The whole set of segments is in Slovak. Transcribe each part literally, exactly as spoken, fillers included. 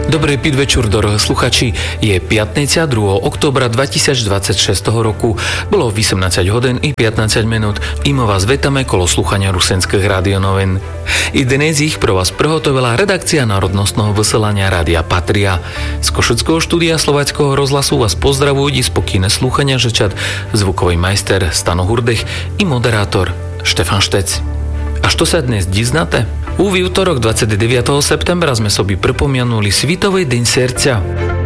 Dobrý podvečer, dorohé sluchači. Je piatnica druhého októbra dvetisícdvadsaťšesť roku. Bolo osemnásť hodín i pätnásť minút. Imo vás vetame kolo sluchania rusenských radionovín. I dnes ich pro vás prehotovila redakcia národnostného vysielania Rádia Patria. Z Košického štúdia Slováckého rozhlasu vás pozdravujú i spokojné slúchania žečat zvukový majster Stano Hurdech i moderátor Štefan Štec. A što sa dnes diznáte? U útorok dvadsiateho deviateho septembra sme sobi pripomenuli Svitový deň srdca.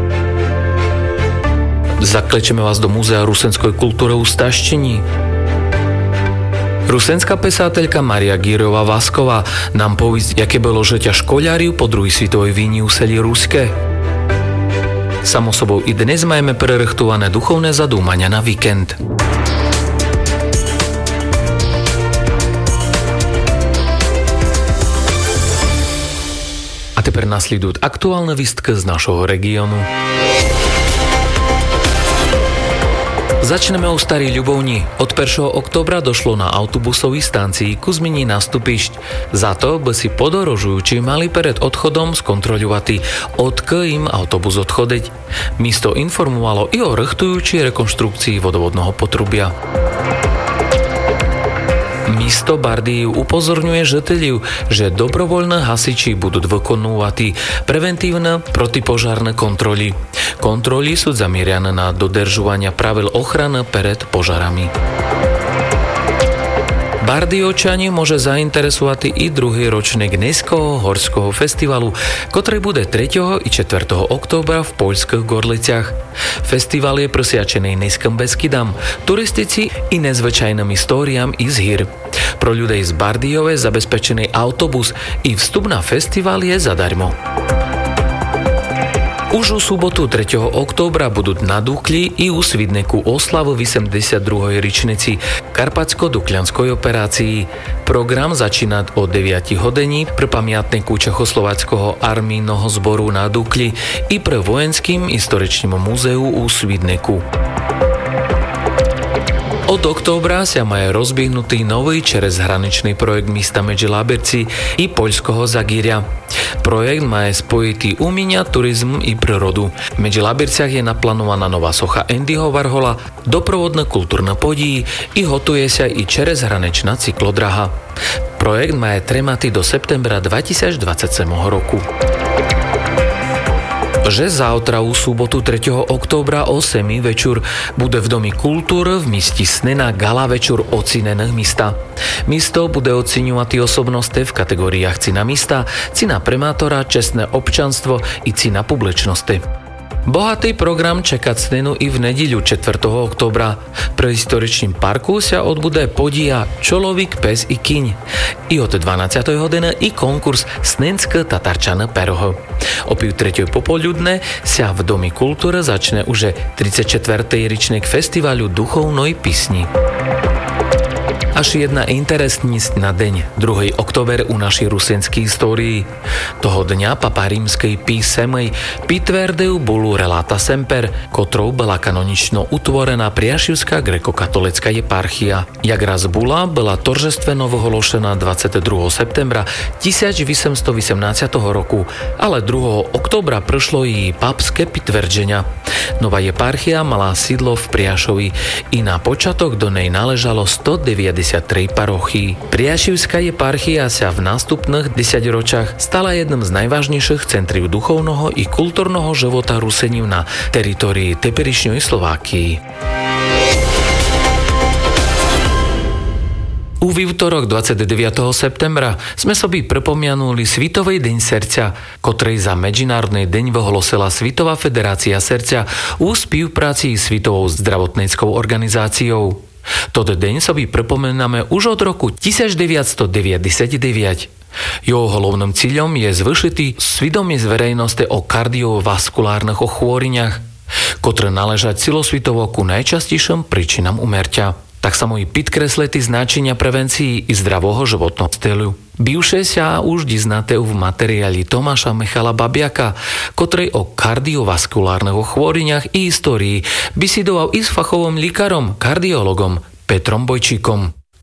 Zaklečeme vás do Múzea rusenskej kultúry u Staščení. Rusenská pesateľka Maria Gírová-Vasková nám poví, jaké bolo žeťa škoľáriu po druhej svetovej víni u seli Ruske. Samo sobou i dnes majeme prerechtované duchovné zadúmania na víkend. A teper nasledujú aktuálne výstky z našho regiónu. Začneme u Starej Ľubovni. Od prvého októbra došlo na autobusovej stancii ku zmeni nastupišť. Za to by si podorožujúči mali pred odchodom skontroľovať, odkiaľ im autobus odchodeť. Místo informovalo i o rechtujúči rekonštrukcii vodovodného potrubia. Místo Bardiju upozorňuje žiteľov, že dobrovoľné hasiči budú vykonávať preventívne protipožárne kontroly. Kontroly sú zamierené na dodržovanie pravidel ochrany pred požarami. Bardijovčani môže zainteresovať i druhý ročník Nejského horského festivalu, ktorý bude tretieho i čtvrtého októbra v poľských Gorliciach. Festival je prisviačený Nejským Beskydám, turistici i nezvyčajným históriám i z hír. Pro ľudí z Bardijove zabezpečený autobus i vstup na festival je zadarmo. Už u sobotu tretieho októbra budú na Dukli i u Svidneku oslavu osemdesiatej druhej ričnici Karpatsko-Duklianskoj operácii. Program začína o deviatej hodine pri pamiatniku Čechoslováckého armijného zboru na Dukli i pre vojenským historičným múzeu u Svidneku. Od októbra sa má rozbehnutý nový čerezhraničný projekt mesta medzi Láberci i poľského Zagíria. Projekt má spojitý umenia, turizm i prírodu. Medzi Láberciach je naplánovaná nová socha Andyho Warhola, doprovodné kultúrne podíji i hotuje sa i čerezhraničná cyklodraha. Projekt má trematy do septembra dvetisícdvadsaťsedem roku. Že zautra u sobotu tretieho októbra o osem večer bude v Domi kultúry v misti Snena gala večer ocenených mista. Misto bude oceňovať osobnosti v kategóriách cena mista, cena primátora, čestné občanstvo i cena publičnosti. Bohatý program čaká Snenu i v nedeľu čtvrtého októbra. Pre historičným parku sa odbude podíja Čolovik, pes i kyň. I od dvanástej hodiny i konkurs Snenské tatarčané peroho. Opiu tretej popoludne sa v Domi kultúry začne už tridsaťštvrtý ročník festivalu duchovnej písni. Až jedna interesnosť na deň druhý október u našej rusenskej histórii. Toho dňa papa rímskej písemej Pitverdeju bolu reláta semper, kotrou bola kanonično utvorená Priašivská grekokatolická eparchia. Jak raz bola, bola toržestveno vyhlášená dvadsiateho druhého septembra tisícosemstoosemnásť roku, ale druhého októbra prišlo jej papské pitverdženia. Nová eparchia mala sídlo v Priašovi i na počiatok do nej náležalo stodeväťdesiattri parochií. Priašivská eparchia sa v nástupných desaťročiach stala jedným z najvážnejších centrív duchovného i kultúrneho života Rusenív na teritórii teperišnej Slovákii. U vývtorok dvadsiateho deviateho septembra sme sobi pripomenuli Svitový deň srdca, ktorý za Medzinárodný deň vyhlásila Svitová federácia srdca u spolupráci s Svitovou zdravotníckou organizáciou. Toto deň sobi pripomenáme už od roku devätnásťstodeväťdesiatdeväť. Jeho hlavným cieľom je zvyšiť svedomie z verejnosti o kardiovaskulárnych ochoreniach, ktoré náležať celosvetovo ku najčastejším príčinám úmrtia. Tak samo i podkresliti značenia prevencii i zdravého životného stylu. Bivše sa už diznáte v materiáli Tomáša Michala Babiaka, ktorý o kardiovaskulárnych ochoreniach i histórii besidoval i s fachovým líkarom, kardiologom Petrom Bojčíkom.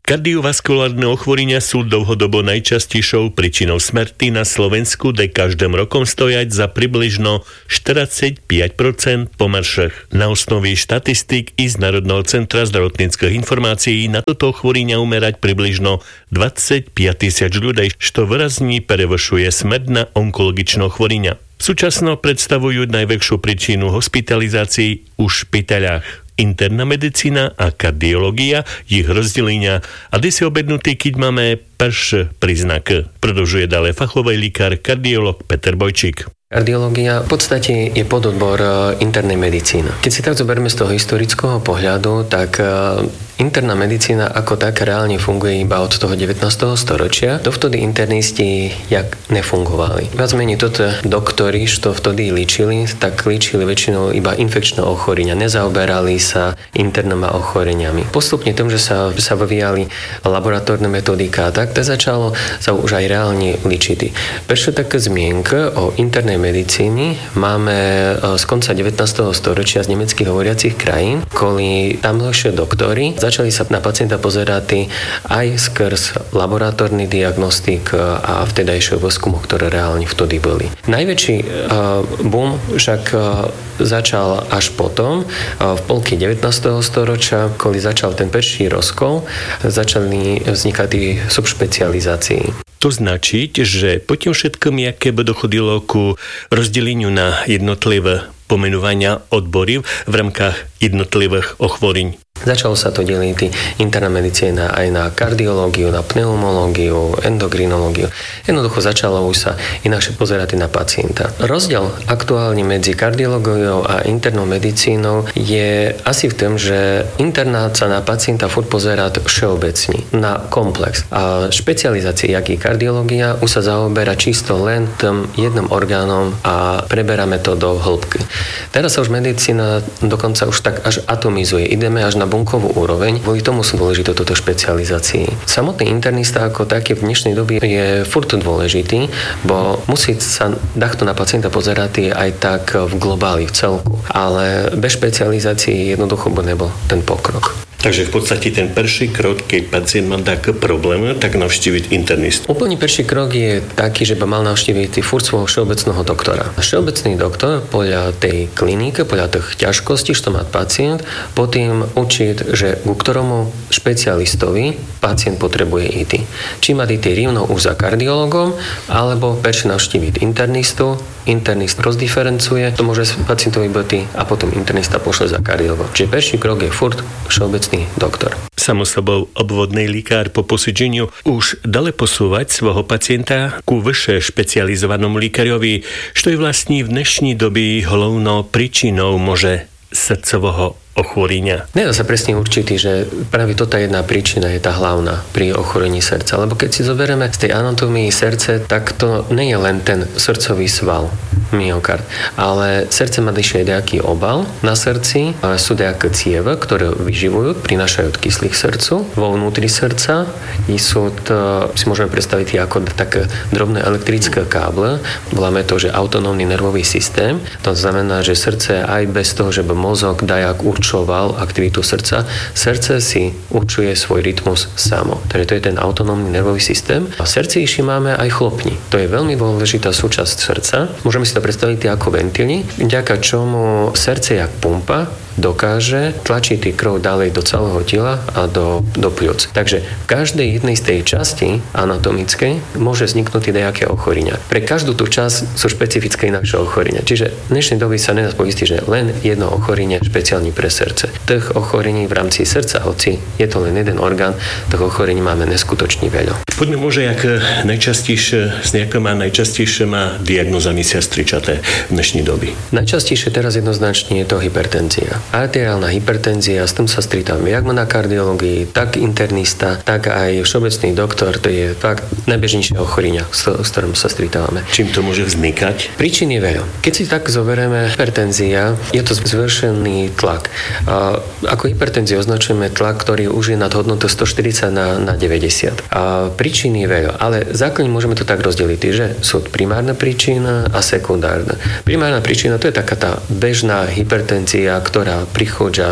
Kardiovaskulárne ochorenia sú dlhodobo najčastejšou príčinou smrti na Slovensku, kde každým rokom stojať za približno štyridsaťpäť percent pomerších. Na osnovi štatistík i z Národného centra zdravotníckych informácií na toto ochorenia umerať približno dvadsaťpäť tisíc ľudí, što výrazne prevyšuje smrť na onkologičné ochorenia. Súčasno predstavujú najväčšiu príčinu hospitalizácií u špitaľách. Interná medicína a kardiológia, ich rozdelenia a kde si obednutý, keď máme prvý príznak. Produžuje ďalej fachový lekár kardiolog Peter Bojčík. Kardiológia v podstate je pododbor internej medicíny. Keď si tak zoberieme z toho historického pohľadu, tak interná medicína ako tak reálne funguje iba od toho devätnásteho storočia. Dovtedy internisti jak nefungovali. Viac menej toto doktori, čo vtedy ličili, tak ličili väčšinou iba infekčné ochorenia. Nezaoberali sa internými ochoreniami. Postupne tým, že sa, sa vyvíjali laboratórne metodika, tak to začalo sa už aj reálne ličiť. Prečo taká zmienka o internej medicíny máme z konca devätnásteho storočia z nemeckých hovoriacich krajín, kvôli tamhlejšie doktori začali sa na pacienta pozerať aj skrz laboratórny diagnostik a vtedajšieho výskumu, ktoré reálne vtedy boli. Najväčší uh, boom však uh, začal až potom, uh, v polke devätnásteho storočia, keď začal ten prvý rozkol, začali vznikať tí subšpecializácii. To značiť, že po tým všetkom, jaké by dochodilo ku rozdeleniu na jednotlivé pomenovania odbory v rámkach jednotlivých ochorení. Začalo sa to deliť interná medicína aj na kardiológiu, na pneumológiu, endokrinológiu. Jednoducho začalo už sa inakšie pozerať na pacienta. Rozdiel aktuálne medzi kardiológiou a internou medicínou je asi v tom, že interná sa na pacienta furt pozerať všeobecne, na komplex. A špecializácia, jak je kardiológia, už sa zaoberá čisto len tým jedným orgánom a preberáme to do hĺbky. Teraz sa už medicína dokonca už tak až atomizuje. Ideme až na bunkovú úroveň. Kvôli tomu sú dôležité toto špecializácie. Samotný internista ako taký v dnešnej dobe je furt dôležitý, bo musí sa takto na pacienta pozerať aj tak v globáli, v celku. Ale bez špecializácie jednoducho by nebol ten pokrok. Takže v podstate ten prvý krok, keď pacient má taký problém, tak navštíviť internistu. Úplný prvý krok je taký, že by mal navštíviť furt svojho všeobecného doktora. Všeobecný doktor podľa tej kliniky, podľa tých ťažkostí, čo má pacient, potom učiť, že ku ktorému špecialistovi pacient potrebuje ísť. Či má ísť rovno už za kardiologom, alebo perši navštíviť internistu, internist rozdiferencuje, to môže pacientovi byť a potom internista pošle za kardiologom. Čiže prvý krok je furt všeobecný doktor. Samo sobou obvodný lekár po posedeniu už dale posúvať svojho pacienta ku vyššie špecializovanom lekárovi, čo je vlastne v dnešní dobe hlavnou príčinou môže srdcového ochorenia. Nedá sa presne určiť, že práve toto jedna príčina je tá hlavná pri ochorení srdca. Lebo keď si zoberieme z tej anatómii srdce, tak to nie je len ten srdcový sval, myokard, ale srdce má ešte nejaký obal na srdci, sú nejaké cieve, ktoré vyživujú, prinášajú kyslík srdcu. Vo vnútri srdca sú to, si môžeme predstaviť ako také drobné elektrické káble, voláme to, že autonómny nervový systém. To znamená, že srdce aj bez toho, že by mozog dajak určoval aktivitu srdca, srdce si určuje svoj rytmus samo. Takže to je ten autonómny nervový systém. A v srdcíši máme aj chlopni. To je veľmi dôležitá súčasť srdca. Môžeme si to predstaviť ako ventily, vďaka čomu srdce jak pumpa dokáže tlačiť tý krv ďalej do celého tela a do, do pľúc. Takže v každej jednej z tej časti anatomickej môže vzniknúť nejaké ochorenia. Pre každú tú časť sú špecifické inakšie ochorenia. Čiže v dnešnej dobe sa nedá poistiť, že len jedno ochorenie špeciálne pre srdce. Tých ochorení v rámci srdca, hoci je to len jeden orgán, tých ochorení máme neskutočne veľa. Poďme môže, jak najčastejšie, s nejakými najčastejšie má diagnózami sestričaté v dnešnej doby? Najčastejšie teraz jednoznačne je to hypertenzia. Arteriálna hypertenzia, s tým sa stretávame jak na kardiológii, tak internista, tak aj všeobecný doktor, to je fakt najbežnejšie ochorenia, s ktorým sa stretávame. Čím to môže vznikať? Príčin je veľa. Keď si tak zoberieme hypertenzia, je to zvýšený tlak. A ako hypertenziu označujeme tlak, ktorý už je nad hodnotou stoštyridsať na, na deväťdesiat. A príčin je veľa, ale základne môžeme to tak rozdeliť, že sú primárna príčina a sekundárna. Primárna príčina to je taká tá bežná hypertenzia, ktorá prichádza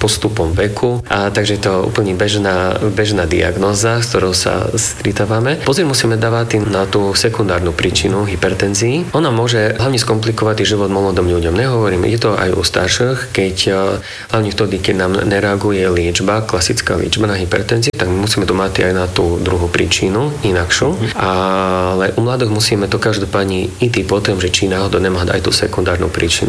postupom veku, a takže to je úplne bežná, bežná diagnóza, s ktorou sa stretávame. Pozor musíme dávať na tú sekundárnu príčinu hypertenzii. Ona môže hlavne skomplikovať život mladým ľuďom. Nehovorím, je to aj u starších, keď hlavne vtedy, keď nám nereaguje liečba, klasická liečba na hypertenziu, tak my musíme to mať aj na tú druhú príčinu, inakšiu. Ale u mladých musíme to každopádne ísť potom, že či náhodou nemá aj tú sekundárnu príčinu.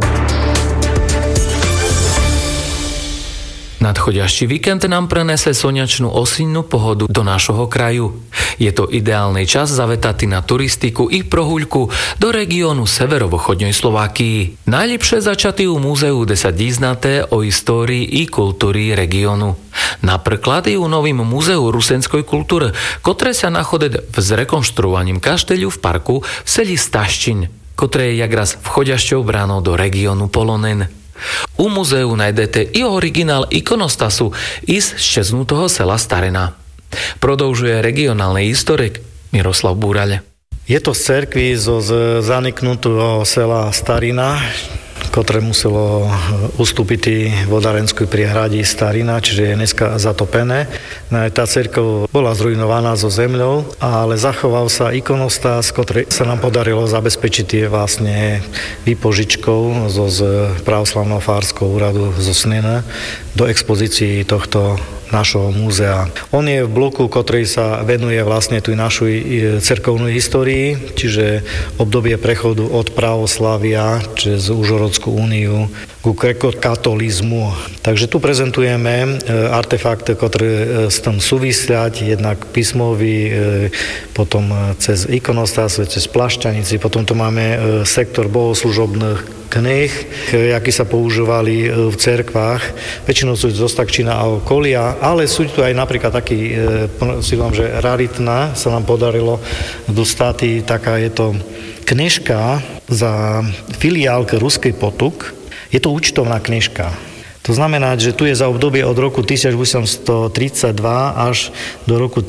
Nadchodiaci víkend nám prenese slnečnú osinnú pohodu do nášho kraju. Je to ideálny čas zavetať na turistiku i prohuľku do regiónu severovýchodnej Slovákii. Najlepšie začatý u múzeu, kde sa díznaté o histórii i kultúry regiónu. Napríklad i u novým múzeu rusenskej kultúry, ktoré sa nachádza v zrekonštruovaním kašteľu v parku v seli Staščin, ktoré je jak raz vchodiašťou bránou do regiónu Polonen. U muzeu nájdete i originál ikonostasu iz šťastnutého sela Starina. Prodĺžuje regionálny historik Miroslav Búraľ. Je to z cerkvy zo zaniknutého sela Starina, ktoré muselo ustúpiť vodárenskej priehradi Starina, čiže je dneska zatopené. Tá cerkev bola zrujnovaná so zemľou, ale zachoval sa ikonostas, ktorý sa nám podarilo zabezpečiť vlastne výpožičkou zo z pravoslavného fárskeho úradu zo Snina do expozícií tohto našho múzea. On je v bloku, ktorý sa venuje vlastne tu našej cerkovnej histórii, čiže obdobie prechodu od pravoslavia cez Užhorodskú úniu ku grekokatolizmu. Takže tu prezentujeme artefakty, ktoré s tým súvisiať, jednak písmový, potom cez ikonostas, cez plašťanici, potom tu máme sektor bohoslužobných knih, aký sa používali v cerkvách. Väčšinou sú z Ostakčina a okolia, ale sú tu aj napríklad taký, si vám, že raritná, sa nám podarilo dostať, taká je to knižka za filiálka Ruskej Potuk. Je to účtovná knižka. To znamená, že tu je za obdobie od roku tisícosemstotridsaťdva až do roku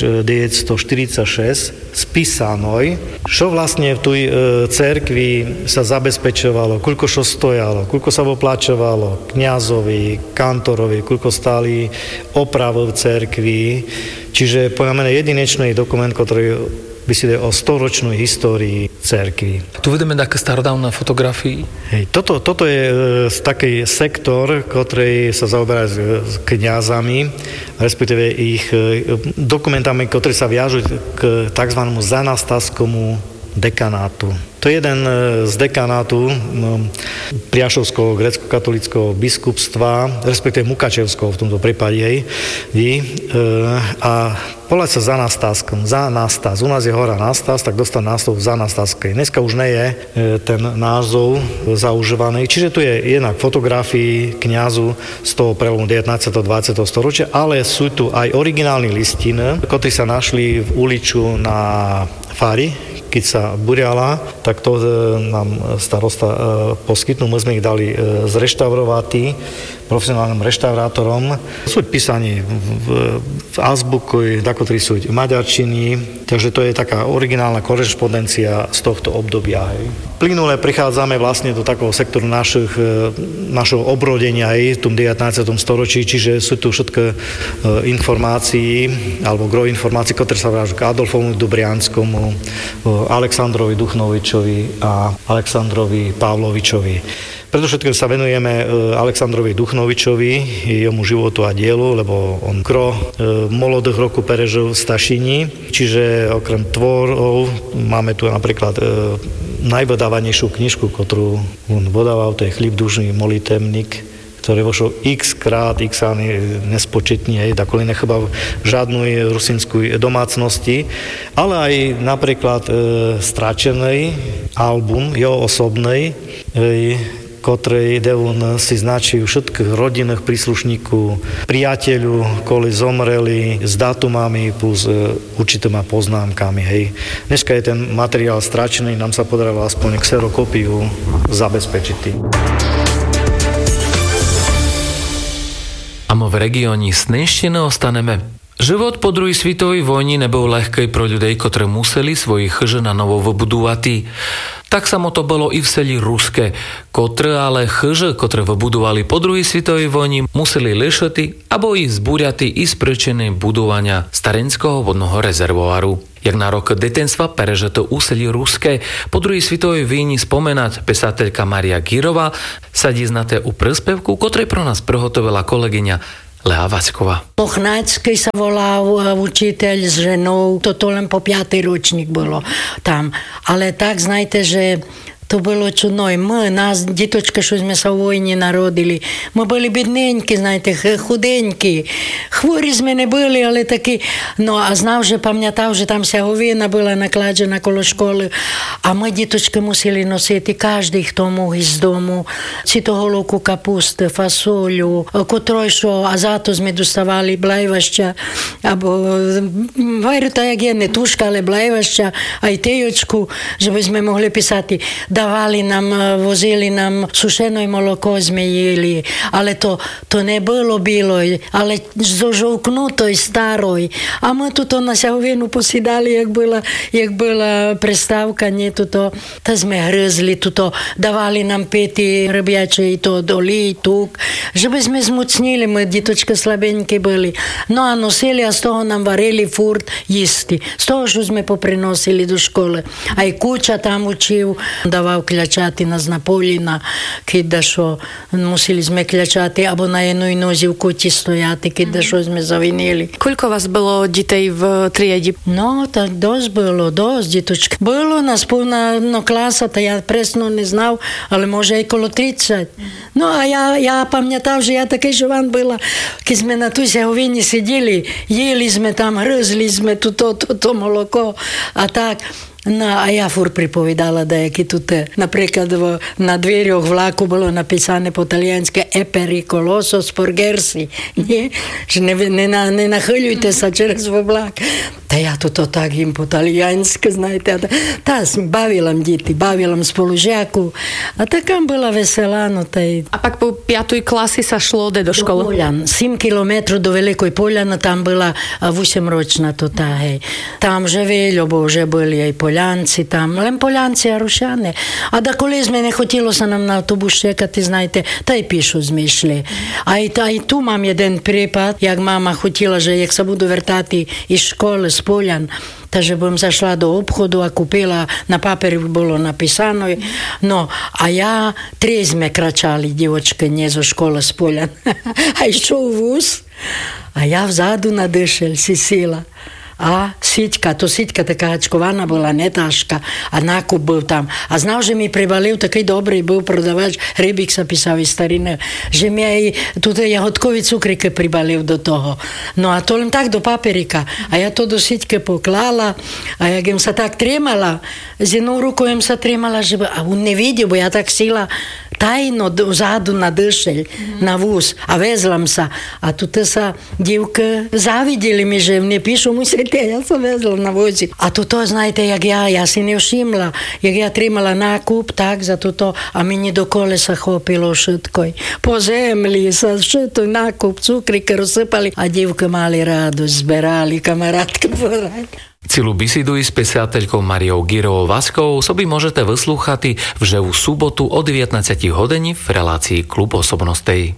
devätnásťstoštyridsaťšesť spísanoj, čo vlastne v tej cerkvi sa zabezpečovalo, koľko čo stojalo, koľko sa oplačovalo kňazovi, kantorovi, koľko stáli opravy v cerkvi. Čiže povieme jedinečný dokument, ktorý by si o storočnú histórii cerkvi. Tu vidíme také starodávne fotografii. Hej, toto, toto je e, taký sektor, ktorý sa zaoberá s, s kňazami, respektíve ich e, dokumentami, ktoré sa viažujú k tzv. Zanastaskému dekanátu. To je jeden z dekanátu Priašovského grécko-katolického biskupstva, respektíve Mukačevského v tomto prípade. A volá sa Zanastaskom. Zanastas. U nás je hora Nastas, tak dostal názov Zanastaskej. Dneska už nie je ten názov zaužívaný. Čiže tu je jednak fotografii kňazu z toho prelomu devätnásteho a dvadsiateho storočia, ale sú tu aj originálne listiny, ktoré sa našli v uliču na Fári, keď sa buriala, tak to nám starosta poskytnul. My sme ich dali zreštaurovať profesionálnym reštaurátorom. Sú písaní v, v azbuku, takotri sú v maďarčini, takže to je taká originálna korešpondencia z tohto obdobia. Hej. Plynule prichádzame vlastne do takého sektoru našich, našho obrodenia aj v tom devätnástom storočí, čiže sú tu všetko informácií, alebo gro informácií, ktoré sa vražujú k Adolfovi Dobrianskému, Aleksandrovi Duchnovičovi a Aleksandrovi Pavlovičovi. Predovšetkým sa venujeme Aleksandrovi Duchnovičovi, jemu životu a dielu, lebo on gro molodých roku perežil v Stašini, čiže okrem tvorov máme tu napríklad najvodávanejšiu knižku, ktorú on vodával, to je Chlíb dušný molitevník, ktorý vošol x krát, x nespočetne, tako li nechyba v žádnej rusinskej domácnosti, ale aj napríklad e, stráčený album, jeho osobnej, e, ktorý on si značil všetkých rodinných príslušníkov, priateľov, ktorí zomreli s dátumami plus e, určitými poznámkami. Hej. Dneska je ten materiál stráčený, nám sa podarilo aspoň xerokópiu zabezpečiť. A my v regióne Snejštiny ostaneme. Život po druhej svetovej vojni nebol ľahký pro ľudí, ktorí museli svoji chyže na novo vybudovať. Tak samo to bolo i v seli Ruske, ktoré ale chyže, ktoré vybudovali po druhej svetovej vojni, museli lišati, abo ich zbúrjati i sprečené budovania starenského vodného rezervoáru. Jak na rok detenstva pereže to úsilí Ruske po druhej svetovej vojni spomenať pesateľka Maria Gírova sa díznate u príspevku, ktorej pro nás prehotovila kolegyňa Lea Vaťková. Mochnácký sa volal učiteľ s ženou, toto len po piatý ročník bolo tam. Ale tak, znajte, že to bolo čudno. My, nás, ditočka, що sme sa v vojni narodili, my boli bідненькі, знаєте, худенькі. Хворі з мене були, але такі. Ну, а знав, že пам'ятав, že tam сяговина була накладена коло школи. А ми, діточки, мусили носити кожний, хто мог із дому. Цитоголовку капусти, фасолю, котрой, що, а зато ми доставали блайваща, або, говорю, та як є, не тушка, але блайваща, а й теючку, щоб ми могли писати. Давали нам, возили нам сушене молоко, sme jeli, ale to, to не було білої, але зожовкнутої, старої. А ми тут на сяговину посідали, як була, як була приставка, ні, тут, та ми гризли, тут давали нам пити риб'ячий, то олій, тук, щоб ми змуцніли, ми діточки слабенькі були. Ну, а носили, а з того нам варили фурт їсти. З того, що ми поприносили до школи. А й куча там учив, давав клячати нас на полі, на кида, що мусили ми клячати, або на jednej нозі в куті стояти, кида, що ми завинили. Koľko vás bolo detей v triedi? No, tak dosť bylo, dosť, ditočka. Bylo nás повна no, класа, та я пресно не знав, але може і коло тридцять. Ну, а я, я пам'ятав, що я такий жован була, коли ми на ту сяговині сиділи, їли ми там, гризли ми то, то, то молоко, а так. No a ja furt pripovedala dajaké tu, napríklad na dvierioch vlaku bolo napísané po talianske e pericoloso sporgersi, nie? Že ne, ne, nenachyľujte sa čeres vo vlak. Ta ja to tak im po talianske, znajte. Tá, bavilam deti, bavilam spolužiaku. A takam bola veselá, no taj. A pak po piatej klasi sa šlo do školy? Do Poljan, sedem kilometrov do Veľkoj Poljana, tam bola osemročná to tá, hej. Tam že veľo, bo že boli aj Poljanci tam, len Poljanci a Rušane. A da коли sme nechotilo sa nám na autobus čekati, znajte, taj pišu sme išli. A i, a i tu mám jeden prípad, jak mama chotila, že jak sa budú vrtati iz škole, z Poljan, takže bym zašla do obchodu a kúpila, na paperi bolo napísano. No, a ja tri sme kračali, divočke, nie zo škole z Poljan. A iščov vúz, a ja vzadu na dešelj si sila. A siťka, to siťka taká hačkovaná bola, netáška a nákup byl tam. A znal, že mi pribalil, taký dobrý byl prodavač, Rybík sa písal iz stariny, že mi aj tuto jahodkový cukríke pribalil do toho. No a to len tak do paperika. A ja to do siťke poklala a jak jem sa tak trémala, z jednou rukou jem sa trémala, že a on nevidel, bo ja tak sila tajno zádu na dešeľ, mm. na vúz a vezlam sa. A tuto sa divke závideli mi, že mne píšu, musíte, ja sa vezla na vozi. A tuto, znajte, jak ja, ja si nevšimla, jak ja trímala nákup, tak za tuto, a mini do kolesa chopilo všetko. Po zemli sa všetko, nákup, cukriky rozsypali a divke mali radosť, zberali, kamarátky podať. Celú besidu s pesateľkou Mariou Gírovou Vaťkovou soby môžete vyslúchať v ževú sobotu o devätnásť hodín v relácii Klub osobnostej.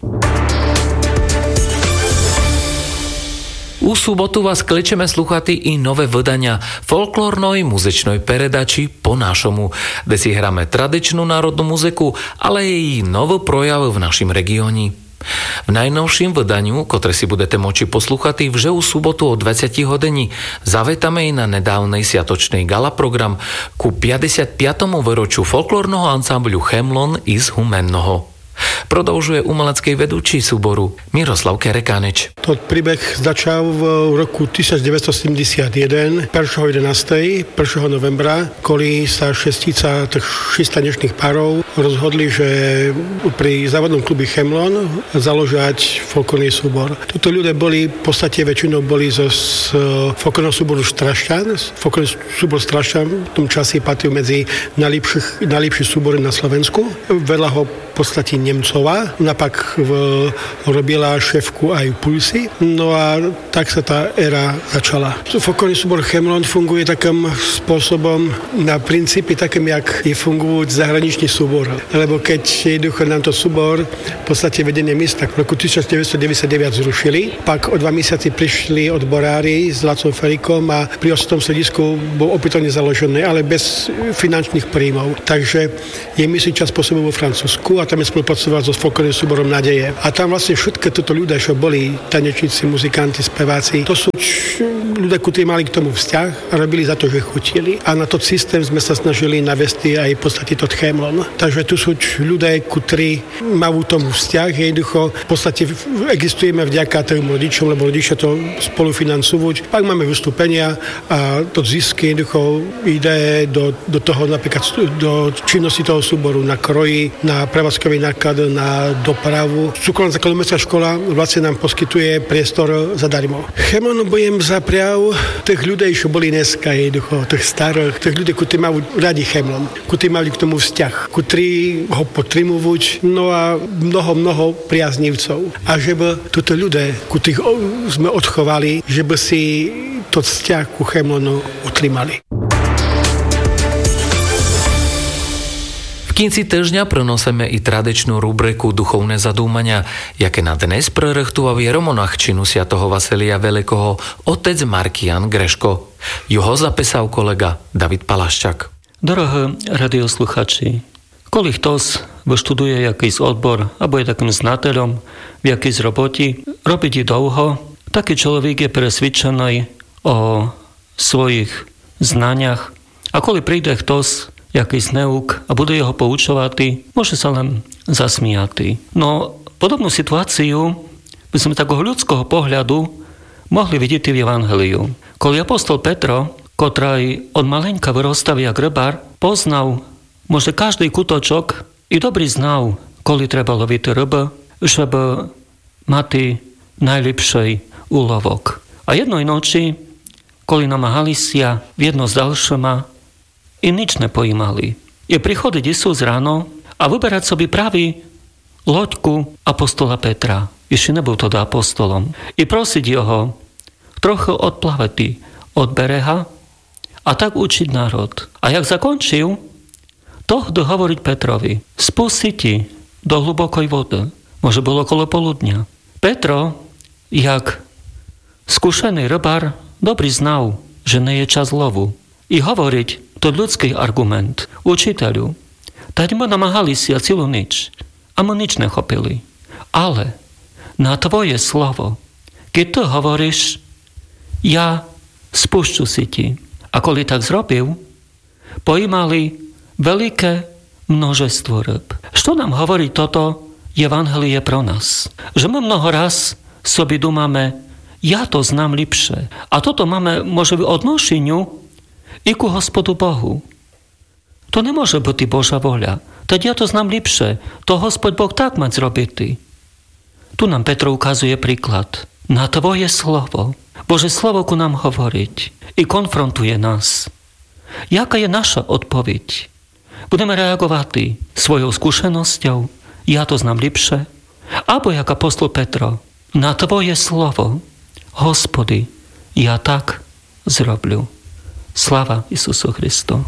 U sobotu vás klečeme slúchať i nové vydania folklórnej muzičnej peredači po našomu, kde si hráme tradičnú národnú muziku, ale jej nový projav v našom regióne. V najnovším vydaniu, ktoré si budete moči poslúchať v ževú sobotu o dvadsať hodín, zavetame i na nedávnej sviatočnej gala program ku päťdesiatemu piatemu výročiu folklórneho ansámblu Chemlon iz Humenného. Prodłužuje umelecký vedúci súboru Miroslav Kerekáneč. To príbeh začal v roku devätnásťsedemdesiatjeden, prvého jedenásteho prvého novembra, koli sa šestica tých šista dnešných párov rozhodli, že pri závodnom klubi Chemlon založať folklórny súbor. Tuto ľudia boli, v podstate väčšinou boli zo folklórneho súboru Strašťan. Folklórny súbor Strašťan v tom čase patril medzi najlepších, najlepšie súbory na Slovensku. Veľa ho v podstate Nemcová, napak v, robila šéfku aj Pulsy. No a tak sa tá éra začala. Folklórny súbor Chemlon funguje takým spôsobom na princípy takým, jak je fungujú zahraničný súbor. Lebo keď jednoducho nám to súbor v podstate vedenie miesta v roku devätnásťstodeväťdesiatdeväť zrušili, pak o dva mesiaci prišli odborári s Lacom Ferikom a pri ostom sledisku bol opätovne založený, ale bez finančných príjmov. Takže je myslím čas pôsobil vo Francúzsku a tam je spolupracoval so folklórnym súborom Nadeje. A tam vlastne všetky toto ľudia, čo boli tanečníci, muzikanti, speváci, to sú ľudia, ktorí mali k tomu vzťah a robili za to, že chutili. A na to systém sme sa snažili navesti aj v podstate to Chemlon. Takže tu sú ľudia, ktorí majú tomu vzťah. Jednoducho v podstate existujeme vďaka tým rodičom, lebo rodičia to spolufinancujú. Pak máme vystúpenia a to zisky jednoducho ide do, do toho napríklad do činnosti toho súboru na kroji, na prevádzkový náklad, na dopravu. Súkromná základná škola vlastne nám poskytuje priestor zadarmo. Chemlon bojem za priav tých ľudí, čo boli dneska jednoducho, tých starých, tých ľudí, ktorí majú radi Chemlon, ktorí mali k tomu vzťah, ktorí ho potrimujú, no a mnoho, mnoho priaznivcov. A že by túto ľudia, ktorých sme odchovali, že by si to vzťah ku Chemlonu utrimali. V kinci týždňa prenosíme i tradičnú rubriku Duchovné zadúmania, jaké na dnes prerechtovali romonachčinu Sviatoho Vasilija Veľkého otec Markian Greško. Jeho zapísal kolega David Palaščak. Dorohé radiosluchači, koľko ktoś vyštuduje jakýś odbor alebo je takým znateľom v jakýсь roboti, robiť dlouho, taký človek je presvedčený o svojich znaniach a koľko príde ktoś jakýś neuk a bude jeho poučovať, môže sa len zasmiať. No podobnú situáciu by sme takého ľudského pohľadu mohli vidieť v Evangeliu. Koli apostol Petro, ktorý od maleňka vyrostal jak rybár, poznal možno každý kutočok i dobrý znal, koli treba loviť ryby, żeby mať najlepší úlovok. A jednoj noči, koli namáhali sa jedno z ďalšíma, i nič nepojímali. Je prichodiť Isus ráno a vyberať sobie pravý loďku apostola Petra. Ešte nebol teda apostolom. I prosiť jeho trochu odplavať od bereha a tak učiť národ. A jak zakončil, to hovoriť Petrovi. Spusti do hlubokoj vody. Môže bolo okolo poludnia. Petro, jak skúšený rybár, dobrý znal, že nie je čas lovu. I hovoriť to ľudský argument. Učiteľu, tak my namáhali si a celú nič. A my nič nechopili. Ale na tvoje slovo, keď to hovoríš, ja spúšťu si ti. A koli tak zrobil, pojímali veľké množstvo ryb. Čo nám hovorí toto Evangelie pro nás? Že my mnoho raz sobie dumáme, ja to znám lepšie. A toto máme môže v odnošeniu i ku Hospodu Bohu. To nemôže byť Božia voľa. Teď ja to znám lepšie. To Hospod Boh tak mať zrobiť. Tu nám Petro ukazuje príklad. Na tvoje slovo. Bože slovo ku nám hovoriť. I konfrontuje nás. Jaká je naša odpoveď? Budeme reagovať svojou skúsenosťou. Ja to znám lepšie. Abo jak apostol Petro. Na tvoje slovo. Hospody, ja tak zrobiu. Sláva Isusu Christu.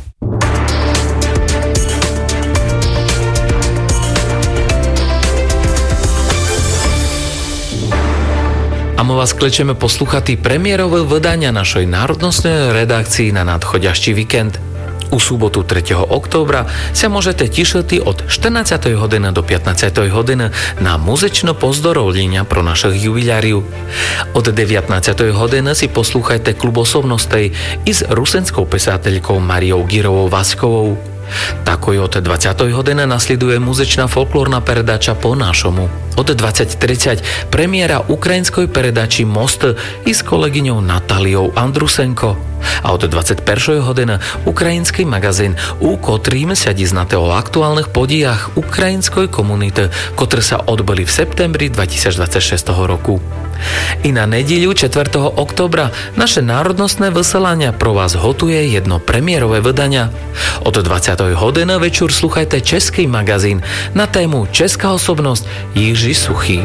A my vás klečeme poslúchať premiérové vydania našej národnostnej redakcii na nadchodiašší víkend. U súbotu tretieho októbra sa môžete tišiť od štrnástej hodiny do pätnástej hodiny na muzično pozdorovlenia pro našich jubiláriu. Od devätnástej hodiny si poslúchajte klub osobnostej i s rusenskou pesateľkou Mariou Girovou Vaskovou. Такой od dvadsiatej hodiny nasleduje muzyczna folklórna передача po našomu. Od dvadsať tridsať premiéra ukrajinskej передачи Most i s kolegyňou Natáliou Andrusenko. A od dvadsiatej prvej hodiny ukrajinský magazín, u ktorým sa diznate o aktuálnych podijach ukrajinskej komunity, ktoré sa odbili v septembri dvetisícdvadsaťšesť roku. I na nedieľu štvrtého októbra naše národnostné vyselania pro vás hotuje jedno premiérové vydania. Od dvadsiatej hodiny večer sluchajte český magazín na tému Česká osobnosť Jiří Suchý.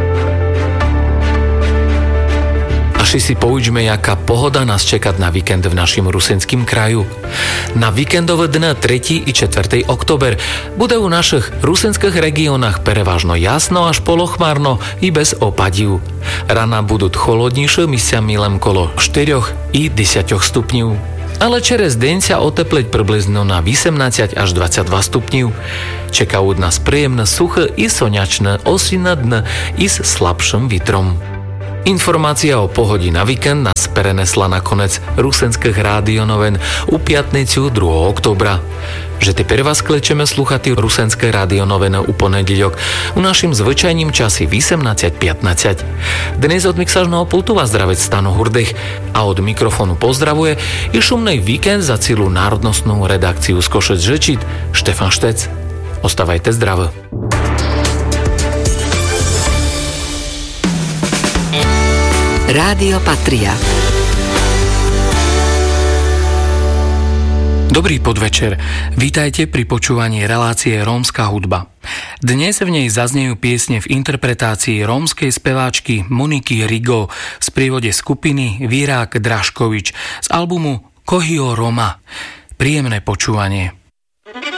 Aši si poučme, jaká pohoda nás čeká na víkend v našim rusinským kraju. Na víkendové dny tretieho i štvrtého október bude u našich rusinských regiónach prevažno jasno až polochmárno i bez opadiu. Rana budú chladnejšie, miestami len kolo štyri i desať stupňov. Ale čerez deň sa otepleť približno na osemnásť až dvadsaťdva stupňov. Čekajú nás príjemné suché i soňačné osinné dny i s slabším vitrom. Informácia o pohodi na víkend nás prenesla na konec rusenských rádionoven u piatnicu druhého októbra. Že teper vás klečeme sluchati rusenské rádionovene u ponedeľok u našim zvyčajným časi osemnásť pätnásť. Dnes od mixážneho pultu vás zdravec Stano Hurdych a od mikrofónu pozdravuje i šumnej víkend za celú národnostnú redakciu z Košec Žečit Štefan Štec. Ostávajte zdraví. Rádio Patria. Dobrý podvečer. Vítajte pri počúvaní relácie Rómska hudba. Dnes v nej zaznejú piesne v interpretácii rómskej speváčky Moniky Rigo v sprievode skupiny Virák Draškovič z albumu Kohio Roma. Príjemné počúvanie.